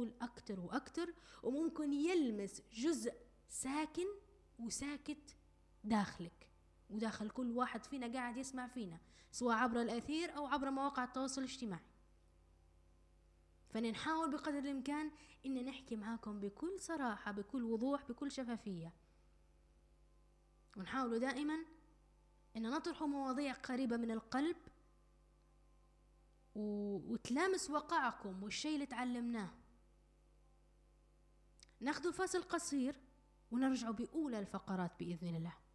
يطول أكتر وأكتر، وممكن يلمس جزء ساكن وساكت داخلك وداخل كل واحد فينا قاعد يسمع فينا، سواء عبر الأثير أو عبر مواقع التواصل الاجتماعي. فنحاول بقدر الإمكان إن نحكي معاكم بكل صراحة، بكل وضوح، بكل شفافية، ونحاول دائما إن نطرح مواضيع قريبة من القلب وتلامس واقعكم والشيء اللي تعلمناه. ناخذ فاصل قصير ونرجع بأولى الفقرات بإذن الله.